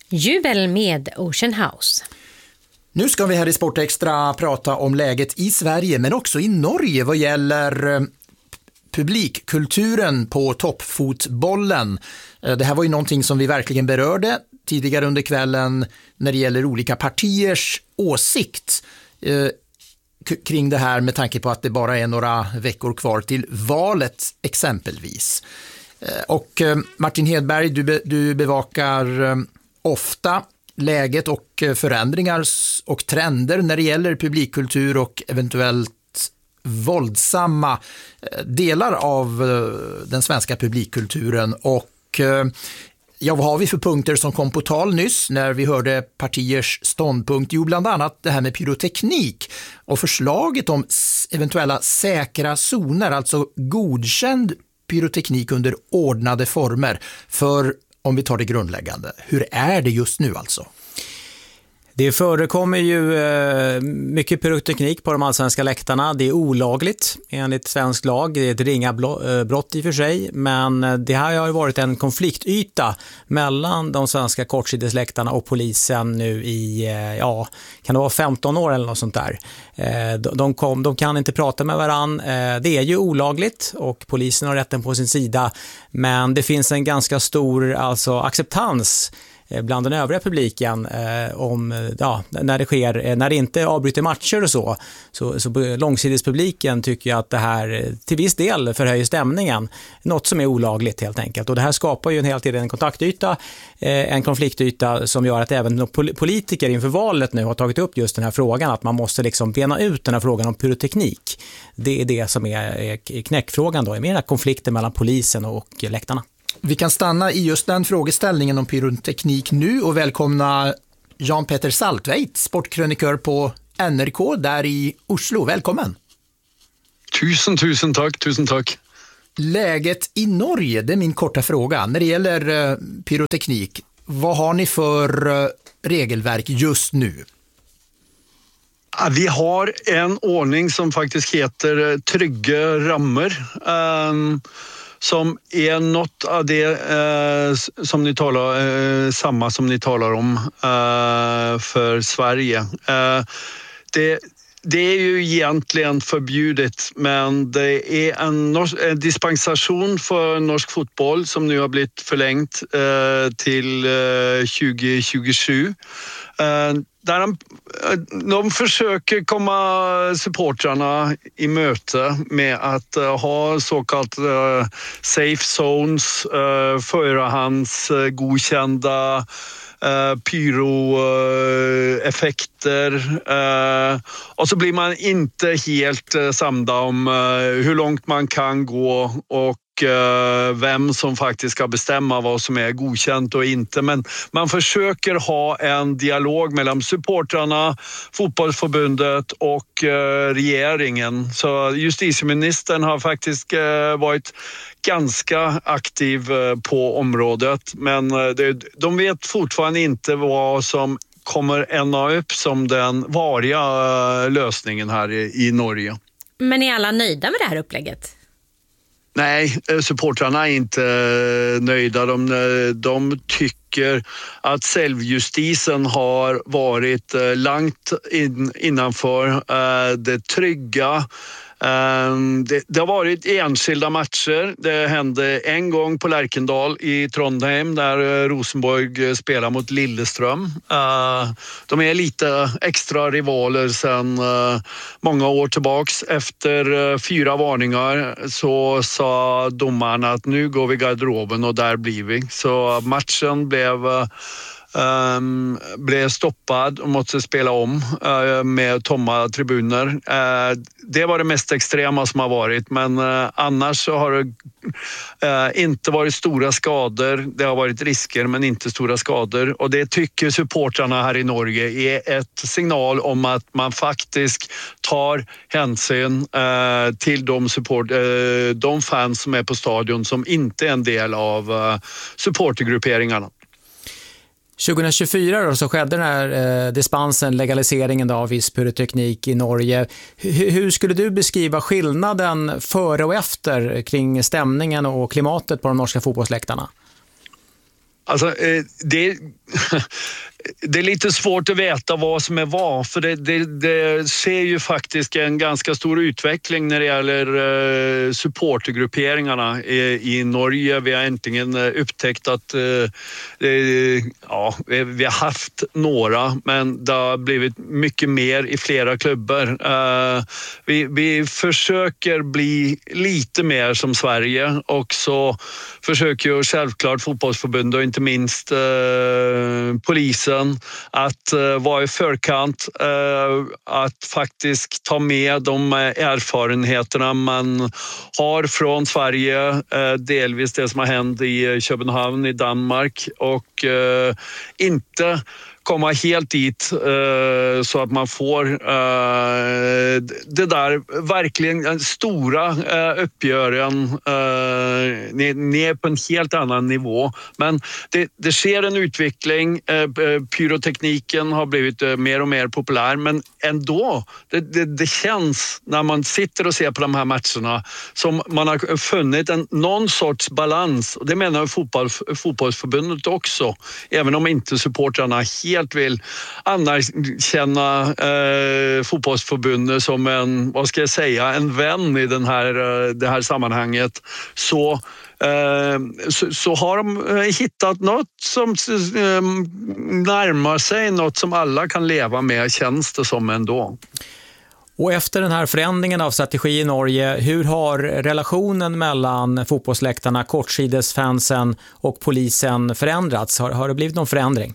Jubel med Ocean House. Nu ska vi här i Sportextra prata om läget i Sverige men också i Norge vad gäller publikkulturen på toppfotbollen. Det här var ju någonting som vi verkligen berörde tidigare under kvällen när det gäller olika partiers åsikt kring det här med tanke på att det bara är några veckor kvar till valet exempelvis. Och Martin Hedberg, du bevakar ofta läget och förändringar och trender när det gäller publikkultur och eventuellt våldsamma delar av den svenska publikkulturen. Och vad har vi för punkter som kom på tal nyss när vi hörde partiers ståndpunkt? Jo, bland annat det här med pyroteknik och förslaget om eventuella säkra zoner, alltså godkänd pyroteknik under ordnade former. För om vi tar det grundläggande, hur är det just nu alltså? Det förekommer ju mycket pyroteknik på de allsvenska läktarna. Det är olagligt enligt svensk lag. Det är ett ringa brott i och för sig. Men det här har varit en konfliktyta mellan de svenska kortsidesläktarna och polisen nu i, kan det vara 15 år eller något sånt där. De kan inte prata med varann. Det är ju olagligt och polisen har rätten på sin sida. Men det finns en ganska stor acceptans bland den övriga publiken när det sker, när det inte avbryter matcher och så långsidespubliken tycker jag att det här till viss del förhöjer stämningen, något som är olagligt helt enkelt, och det här skapar ju hela tiden en kontaktyta, en konfliktyta som gör att även politiker inför valet nu har tagit upp just den här frågan, att man måste liksom bena ut den här frågan om pyroteknik. Det är det som är knäckfrågan då, är mer konflikten mellan polisen och läktarna. Vi kan stanna i just den frågeställningen om pyroteknik nu och välkomna Jan-Petter Saltveit, sportkrönikör på NRK där i Oslo. Välkommen! Tusen tack. Läget i Norge, det är min korta fråga. När det gäller pyroteknik, vad har ni för regelverk just nu? Vi har en ordning som faktiskt heter trygga rammer. Som är något av det som ni samma som ni talar om för Sverige. Det är ju egentligen förbjudet, men det är en dispensation för norsk fotboll som nu har blivit förlängt till 2027. Där de försöker komma supportrarna i möte med att ha så kallade safe zones, förhands godkända pyroeffekter, och så blir man inte helt samda om hur långt man kan gå och vem som faktiskt ska bestämma vad som är godkänt och inte. Men man försöker ha en dialog mellan supportrarna, fotbollsförbundet och regeringen. Så justitieministern har faktiskt varit ganska aktiv på området, men de vet fortfarande inte vad som kommer ända upp som den variga lösningen här i Norge. Men är alla nöjda med det här upplägget? Nej, supportrarna är inte nöjda. De tycker att självjustisen har varit långt innanför det trygga. Det har varit enskilda matcher. Det hände en gång på Lerkendal i Trondheim där Rosenborg spelar mot Lillestrøm. De är lite extra rivaler sedan många år tillbaks. Efter 4 varningar så sa domaren att nu går vi i garderoben och där blir vi. Så matchen blev stoppad och måste spela om med tomma tribuner. Det var det mest extrema som har varit, men annars så har det inte varit stora skador. Det har varit risker men inte stora skador, och det tycker supportrarna här i Norge är ett signal om att man faktiskt tar hänsyn till de fans som är på stadion som inte är en del av supportergrupperingarna. 2024 då, så skedde den här dispensen, legaliseringen av viss pyroteknik i Norge. Hur skulle du beskriva skillnaden före och efter kring stämningen och klimatet på de norska fotbollsläktarna? Alltså, det är lite svårt att veta vad som är vad, för det ser ju faktiskt en ganska stor utveckling när det gäller supportergrupperingarna i Norge. Vi har äntligen upptäckt att vi har haft några, men det har blivit mycket mer i flera klubbar. Vi försöker bli lite mer som Sverige, och så försöker ju självklart fotbollsförbundet och inte minst polisen att vara i förkant, att faktiskt ta med de erfarenheterna man har från Sverige, delvis det som har hänt i Köpenhamn i Danmark, och inte komma helt dit så att man får det där verkligen stora uppgören ner på en helt annan nivå. Men det sker en utveckling, pyrotekniken har blivit mer och mer populär, men ändå, det känns när man sitter och ser på de här matcherna som man har funnit någon sorts balans, och det menar fotbollsförbundet också, även om inte supportrarna helt vill anerkänna fotbollsförbundet som en vän i det här sammanhanget, så har de hittat något som närmar sig något som alla kan leva med, känns det som ändå. Och efter den här förändringen av strategi i Norge, hur har relationen mellan fotbollsläktarna, kortsidesfansen och polisen förändrats? Har det blivit någon förändring?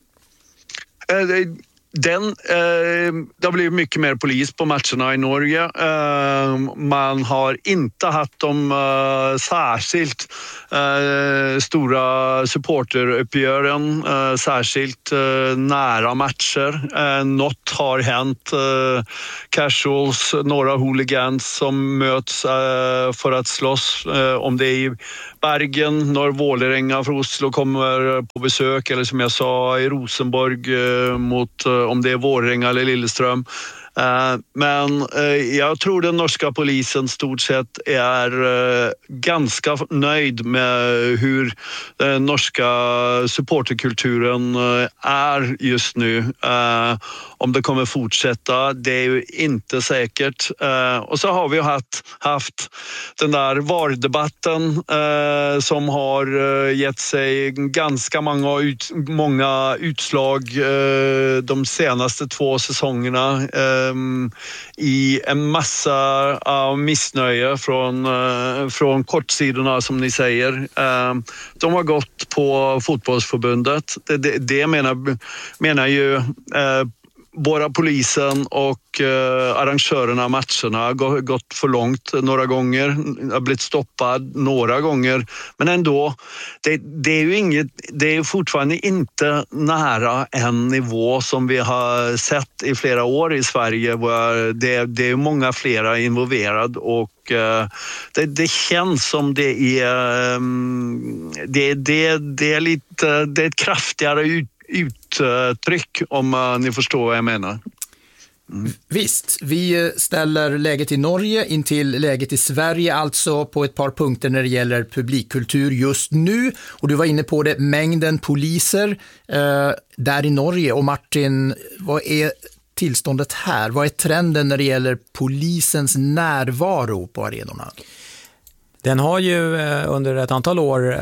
Det har blivit mycket mer polis på matcherna i Norge. Man har inte haft de särskilt stora supporteruppgören, särskilt nära matcher. Något har hänt. Casuals, några hooligans som möts för att slåss, om det är i Bergen, när Vålerenga från Oslo kommer på besök, eller som jag sa i Rosenborg mot om det är Vålerenga eller Lilleström. Men jag tror den norska polisen stort sett är ganska nöjd med hur den norska supporterkulturen är just nu. Om det kommer fortsätta, det är ju inte säkert. Och så har vi haft den där VAR-debatten som har gett sig ganska många utslag de senaste 2 säsongerna, i en massa missnöje från kortsidorna, som ni säger. De har gått på fotbollsförbundet. Det menar ju våra polisen och arrangörerna av matcherna har gått för långt några gånger, har blivit stoppad några gånger, men ändå, det är fortfarande inte nära en nivå som vi har sett i flera år i Sverige, det är många flera involverade, och det känns som det är ett kraftigare uttryck, om ni förstår vad jag menar. Visst, vi ställer läget i Norge in till läget i Sverige, alltså på ett par punkter när det gäller publikkultur just nu. Och du var inne på det, mängden poliser där i Norge. Och Martin, vad är tillståndet här? Vad är trenden när det gäller polisens närvaro på arenorna? Den har ju under ett antal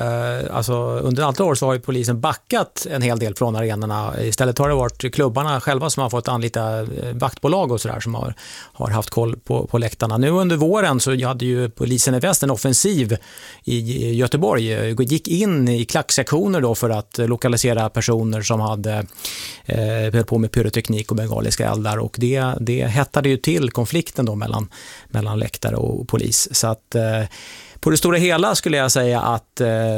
år så har ju polisen backat en hel del från arenorna. Istället har det varit klubbarna själva som har fått anlita vaktbolag och sådär som har haft koll på läktarna. Nu under våren så hade ju polisen i väst en offensiv i Göteborg. Gick in i klacksektioner då för att lokalisera personer som hade höll på med pyroteknik och bengaliska eldar, och det hettade ju till konflikten då mellan läktare och polis. Så att på det stora hela skulle jag säga att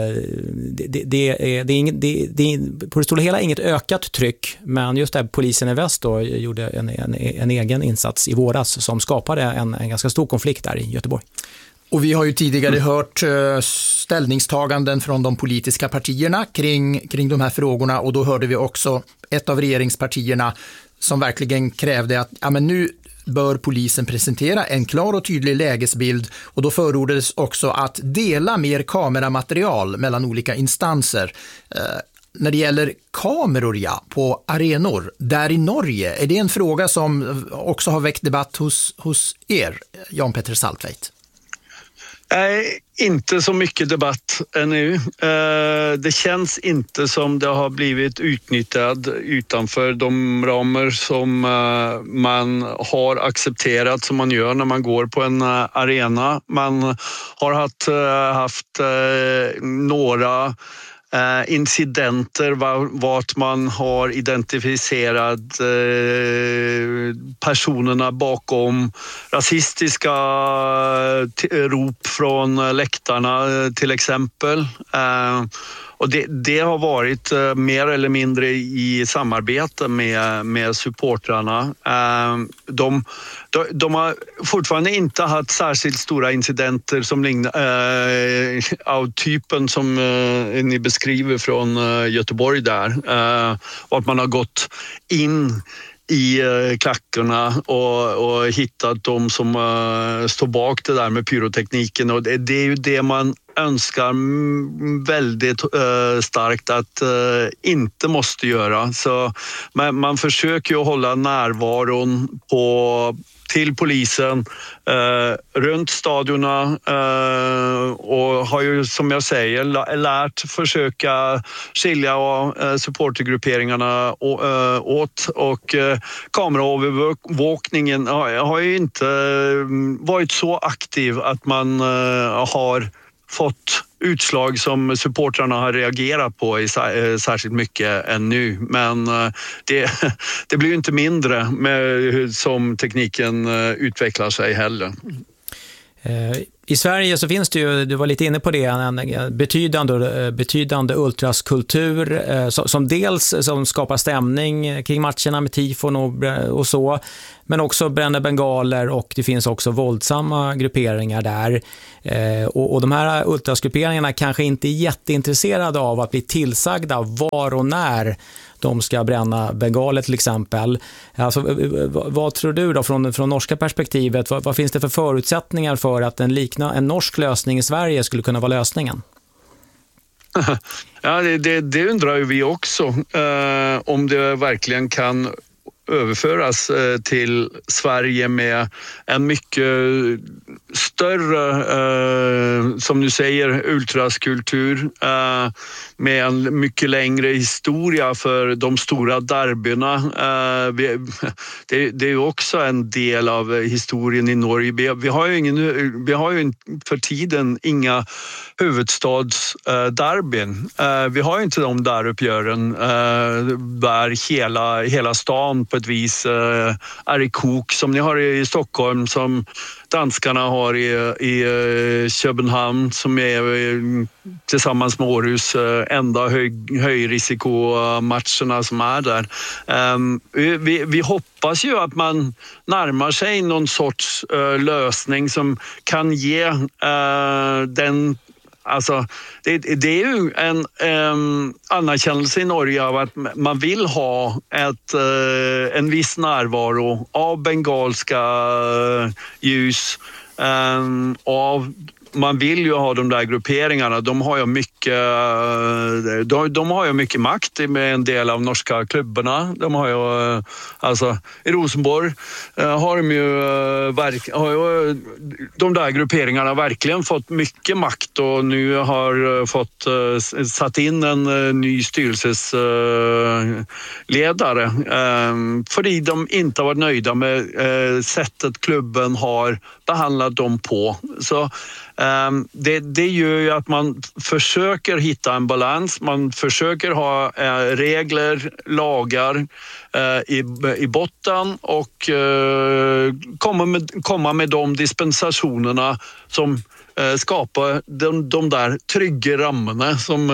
på det stora hela inget ökat tryck, men just där polisen i väst då gjorde en egen insats i våras som skapade en ganska stor konflikt där i Göteborg. Och vi har ju tidigare hört ställningstaganden från de politiska partierna kring de här frågorna, och då hörde vi också ett av regeringspartierna som verkligen krävde att men nu bör polisen presentera en klar och tydlig lägesbild, och då förordades också att dela mer kameramaterial mellan olika instanser. När det gäller kameror på arenor där i Norge, är det en fråga som också har väckt debatt hos er, Jan Petter Saltveit? Nej, inte så mycket debatt ännu. Det känns inte som det har blivit utnyttjat utanför de ramar som man har accepterat, som man gör när man går på en arena. Man har haft några incidenter vart man har identifierat personerna bakom rasistiska rop från läktarna till exempel. Och det har varit mer eller mindre i samarbete med supportrarna. De har fortfarande inte haft särskilt stora incidenter som av typen som ni beskriver från Göteborg där. Och att man har gått in i klackarna och hittat de som står bak det där med pyrotekniken, och det är ju det man önskar väldigt starkt att inte måste göra. Så man försöker ju hålla närvaron till polisen runt stadionerna och har ju, som jag säger, lärt försöka skilja supportergrupperingarna åt, och kameraövervakningen har ju inte varit så aktiv att man har fått utslag som supportrarna har reagerat på i särskilt mycket än nu. Men det blir ju inte mindre som tekniken utvecklar sig heller. I Sverige så finns det ju, du var lite inne på det, en betydande ultraskultur som dels som skapar stämning kring matcherna med tifon och så, men också bränner bengaler, och det finns också våldsamma grupperingar där. Och de här ultrasgrupperingarna kanske inte är jätteintresserade av att bli tillsagda var och när de ska bränna bengaler till exempel. Alltså, vad tror du då från norska perspektivet? Vad finns det för förutsättningar för att en norsk lösning i Sverige skulle kunna vara lösningen? Ja, det undrar ju vi också. Om det verkligen kan överföras till Sverige med en mycket större, som du säger, ultraskultur, med en mycket längre historia för de stora derbyna. Det är ju också en del av historien i Norge. Vi har ju för tiden inga huvudstadsderbyn. Vi har ju inte de där uppgören där hela stan på ett vis är i kok, som ni har i Stockholm, som danskarna har i Köpenhamn, som är tillsammans med Århus enda högrisikomatcherna som är där. Vi hoppas ju att man närmar sig någon sorts lösning som kan ge den. Alltså, det är ju en anerkännelse i Norge av att man vill ha en viss närvaro av bengalska ljus, man vill ju ha de där grupperingarna. De har ju mycket makt med en del av norska klubbarna. De har ju, alltså i Rosenborg har de där grupperingarna verkligen fått mycket makt, och nu har fått satt in en ny styrelsesledare för de inte har varit nöjda med sättet klubben har behandlat dem på. Så det gör ju att man försöker hitta en balans, man försöker ha regler, lagar i botten, och komma med de dispensationerna som skapar de där trygga ramarna som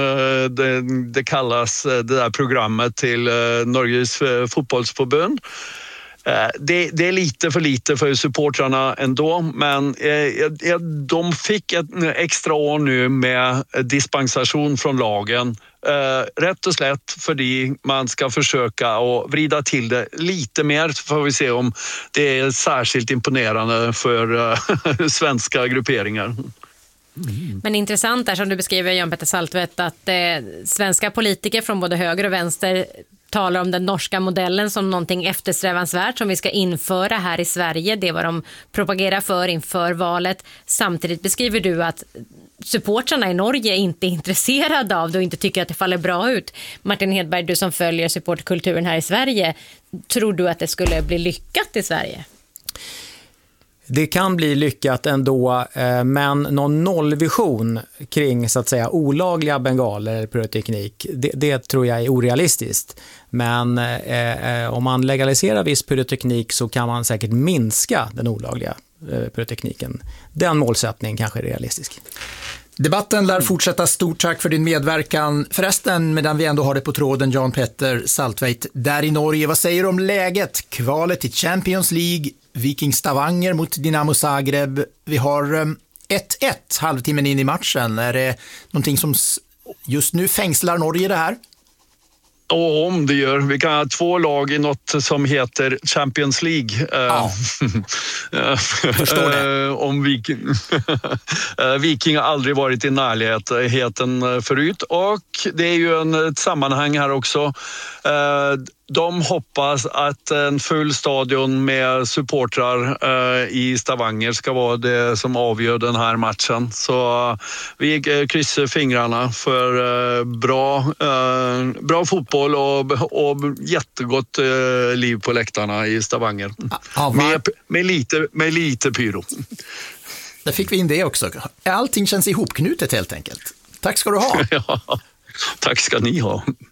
det kallas, det där programmet till Norges fotbollsförbund. Det är lite för lite för supportrarna ändå, men de fick ett extra år nu med dispensation från lagen. Rätt och slätt för man ska försöka att vrida till det lite mer, så får vi se om det är särskilt imponerande för svenska grupperingar. Men intressant är, som du beskriver, Jan Petter Saltvedt, att svenska politiker från både höger och vänster talar om den norska modellen som någonting eftersträvansvärt som vi ska införa här i Sverige. Det är vad de propagerar för inför valet. Samtidigt beskriver du att supportrarna i Norge inte är intresserade av det och inte tycker att det faller bra ut. Martin Hedberg, du som följer supportkulturen här i Sverige, tror du att det skulle bli lyckat i Sverige? Det kan bli lyckat ändå, men någon nollvision kring så att säga olagliga bengaler eller pyroteknik, det tror jag är orealistiskt. Men om man legaliserar viss pyroteknik så kan man säkert minska den olagliga pyrotekniken. Den målsättningen kanske är realistisk. Debatten lär fortsätta. Stort tack för din medverkan. Förresten, medan vi ändå har det på tråden, Jan Petter Saltvedt, där i Norge, vad säger du om läget? Kvalet till Champions League, Viking Stavanger mot Dinamo Zagreb. Vi har 1-1 halvtimmen in i matchen. Är det någonting som just nu fängslar Norge det här? Och om det gör. Vi kan ha 2 lag i något som heter Champions League. Ja. Förstår det. Om Viking har aldrig varit i närheten förut. Och det är ju ett sammanhang här också. De hoppas att en full stadion med supportrar i Stavanger ska vara det som avgör den här matchen. Så vi kryssar fingrarna för bra fotboll och jättegott liv på läktarna i Stavanger. Med lite pyro. Där fick vi in det också. Allting känns ihopknutet helt enkelt. Tack ska du ha. Ja, tack ska ni ha.